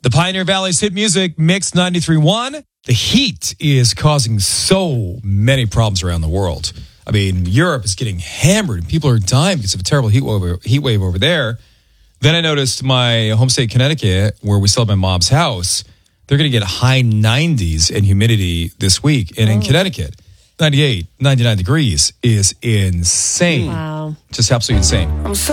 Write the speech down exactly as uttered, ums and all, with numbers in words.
The Pioneer Valley's hit music, Mix ninety-three point one. The heat is causing so many problems around the world. I mean, Europe is getting hammered. People are dying because of a terrible heat wave, heat wave over there. Then I noticed my home state, Connecticut, where we still have my mom's house, they're going to get high nineties in humidity this week. And in oh. Connecticut, ninety-eight, ninety-nine degrees is insane. Wow. Just absolutely insane. I'm so